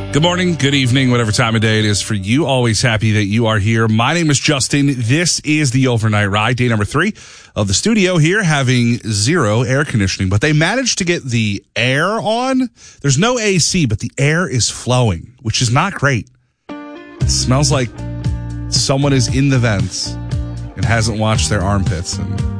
Good morning, good evening, whatever time of day it is for you. Always happy that you are here. My name is Justin. This is the Overnight Ride, day number 3 of the studio here, having zero air conditioning. But they managed to get the air on. There's no AC, but the air is flowing, which is not great. It smells like someone is in the vents and hasn't washed their armpits. And